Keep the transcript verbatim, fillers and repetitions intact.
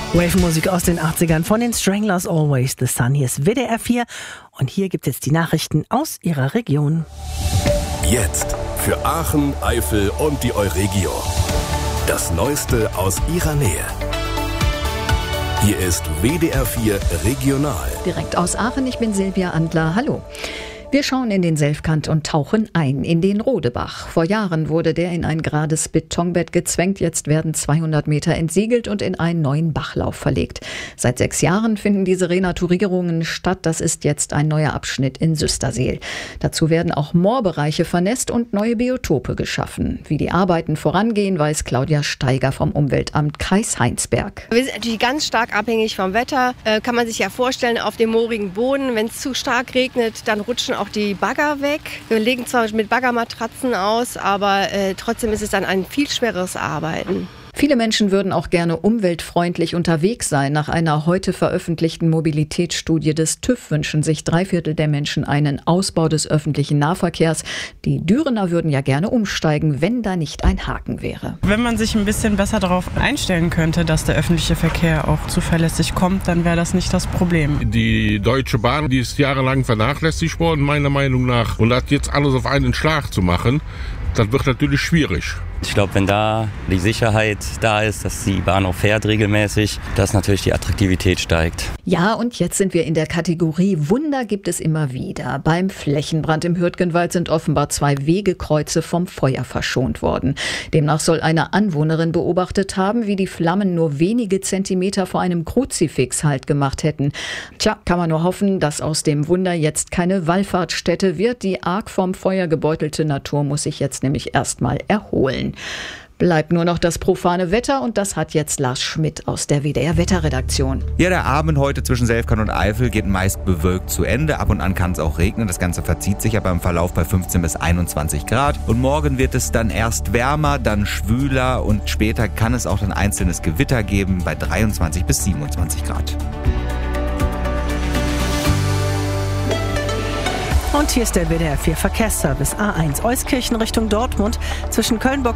Wave-Musik aus den achtzigern von den Stranglers, Always the Sun. Hier ist W D R vier und hier gibt es die Nachrichten aus Ihrer Region. Jetzt für Aachen, Eifel und die Euregio. Das Neueste aus Ihrer Nähe. Hier ist W D R vier Regional. Direkt aus Aachen, ich bin Silvia Andler. Hallo. Wir schauen in den Selfkant und tauchen ein in den Rodebach. Vor Jahren wurde der in ein gerades Betonbett gezwängt. Jetzt werden zweihundert Meter entsiegelt und in einen neuen Bachlauf verlegt. Seit sechs Jahren finden diese Renaturierungen statt. Das ist jetzt ein neuer Abschnitt in Süsterseel. Dazu werden auch Moorbereiche vernässt und neue Biotope geschaffen. Wie die Arbeiten vorangehen, weiß Claudia Steiger vom Umweltamt Kreis Heinsberg. Wir sind natürlich ganz stark abhängig vom Wetter. Äh, kann man sich ja vorstellen, auf dem moorigen Boden, wenn es zu stark regnet, dann rutschen auch die Bagger weg. Wir legen zwar mit Baggermatratzen aus, aber äh, trotzdem ist es dann ein viel schwereres Arbeiten. Viele Menschen würden auch gerne umweltfreundlich unterwegs sein. Nach einer heute veröffentlichten Mobilitätsstudie des TÜV wünschen sich drei Viertel der Menschen einen Ausbau des öffentlichen Nahverkehrs. Die Dürener würden ja gerne umsteigen, wenn da nicht ein Haken wäre. Wenn man sich ein bisschen besser darauf einstellen könnte, dass der öffentliche Verkehr auch zuverlässig kommt, dann wäre das nicht das Problem. Die Deutsche Bahn, die ist jahrelang vernachlässigt worden, meiner Meinung nach. Und das jetzt alles auf einen Schlag zu machen, das wird natürlich schwierig. Ich glaube, wenn da die Sicherheit da ist, dass die Bahn auch fährt regelmäßig, dass natürlich die Attraktivität steigt. Ja, und jetzt sind wir in der Kategorie Wunder gibt es immer wieder. Beim Flächenbrand im Hürtgenwald sind offenbar zwei Wegekreuze vom Feuer verschont worden. Demnach soll eine Anwohnerin beobachtet haben, wie die Flammen nur wenige Zentimeter vor einem Kruzifix Halt gemacht hätten. Tja, kann man nur hoffen, dass aus dem Wunder jetzt keine Wallfahrtsstätte wird. Die arg vom Feuer gebeutelte Natur muss sich jetzt nämlich erstmal erholen. Bleibt nur noch das profane Wetter und das hat jetzt Lars Schmidt aus der W D R-Wetterredaktion. Ja, der Abend heute zwischen Selfkant und Eifel geht meist bewölkt zu Ende. Ab und an kann es auch regnen. Das Ganze verzieht sich aber im Verlauf bei fünfzehn bis einundzwanzig Grad. Und morgen wird es dann erst wärmer, dann schwüler und später kann es auch ein einzelnes Gewitter geben bei dreiundzwanzig bis siebenundzwanzig Grad. Und hier ist der W D R vier Verkehrsservice A eins Euskirchen Richtung Dortmund. Zwischen Köln-Bock